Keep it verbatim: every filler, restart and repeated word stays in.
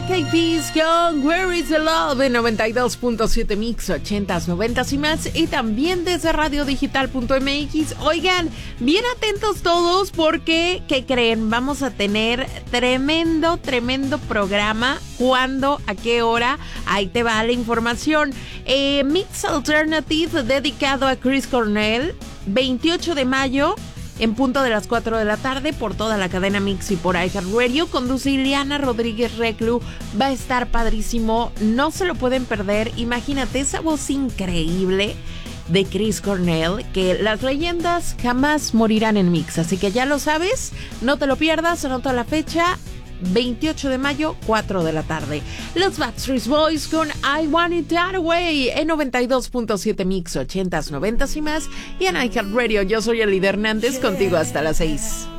Black Eyed Peas con Where is the Love en noventa y dos punto siete Mix, ochentas, noventas y más, y también desde radio digital punto m x. Oigan, bien atentos todos porque, ¿qué creen? Vamos a tener tremendo, tremendo programa. ¿Cuándo? ¿A qué hora? Ahí te va la información. Eh, Mix Alternative dedicado a Chris Cornell, veintiocho de mayo. En punto de las cuatro de la tarde por toda la cadena Mix y por iHeartRadio. Conduce Ileana Rodríguez Reclu. Va a estar padrísimo. No se lo pueden perder. Imagínate esa voz increíble de Chris Cornell, que las leyendas jamás morirán en Mix. Así que ya lo sabes. No te lo pierdas. Anota la fecha. veintiocho de mayo, cuatro de la tarde. Los Backstreet Boys con I Want It That Way en noventa y dos punto siete Mix, ochentas, noventas y más. Y en iHeartRadio, yo soy Elida Hernández, contigo hasta las seis.